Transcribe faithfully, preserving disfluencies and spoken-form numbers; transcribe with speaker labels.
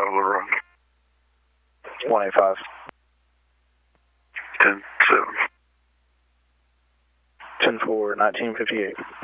Speaker 1: Little Rock.
Speaker 2: one eight five.
Speaker 1: ten seven.
Speaker 2: ten four, nineteen fifty-eight.